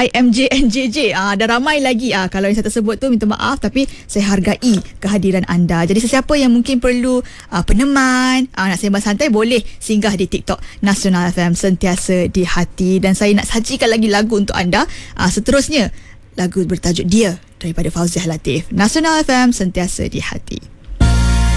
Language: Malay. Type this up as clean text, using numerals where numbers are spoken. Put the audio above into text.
IMJNJJ. Ada ramai lagi. Kalau yang saya tersebut tu, minta maaf, tapi saya hargai kehadiran anda. Jadi sesiapa yang mungkin perlu peneman, nak sembang santai, boleh singgah di TikTok Nasional FM, sentiasa di hati. Dan saya nak sajikan lagi lagu untuk anda. Seterusnya, lagu bertajuk Dia daripada Fauziah Latif. Nasional FM, sentiasa di hati.